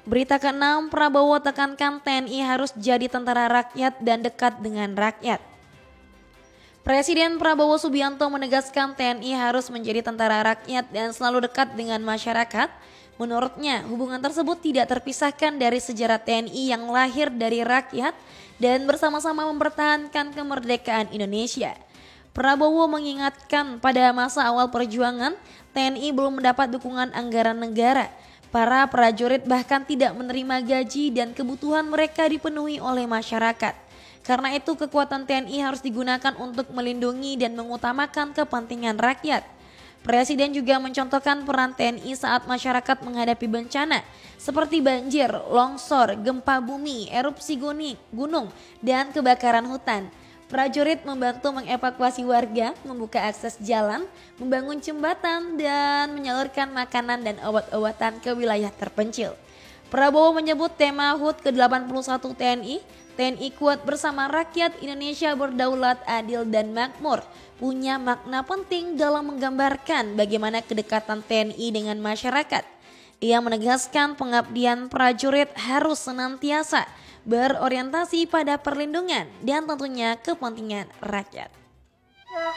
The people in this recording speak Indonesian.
Berita ke-6, Prabowo tekankan TNI harus jadi tentara rakyat dan dekat dengan rakyat. Presiden Prabowo Subianto menegaskan TNI harus menjadi tentara rakyat dan selalu dekat dengan masyarakat. Menurutnya, hubungan tersebut tidak terpisahkan dari sejarah TNI yang lahir dari rakyat dan bersama-sama mempertahankan kemerdekaan Indonesia. Prabowo mengingatkan pada masa awal perjuangan, TNI belum mendapat dukungan anggaran negara. Para prajurit bahkan tidak menerima gaji dan kebutuhan mereka dipenuhi oleh masyarakat. Karena itu kekuatan TNI harus digunakan untuk melindungi dan mengutamakan kepentingan rakyat. Presiden juga mencontohkan peran TNI saat masyarakat menghadapi bencana seperti banjir, longsor, gempa bumi, erupsi gunung, dan kebakaran hutan. Prajurit membantu mengevakuasi warga, membuka akses jalan, membangun jembatan, dan menyalurkan makanan dan obat-obatan ke wilayah terpencil. Prabowo menyebut tema HUT ke-81 TNI kuat bersama rakyat, Indonesia berdaulat, adil, dan makmur, punya makna penting dalam menggambarkan bagaimana kedekatan TNI dengan masyarakat. Ia menegaskan pengabdian prajurit harus senantiasa berorientasi pada perlindungan dan tentunya kepentingan rakyat.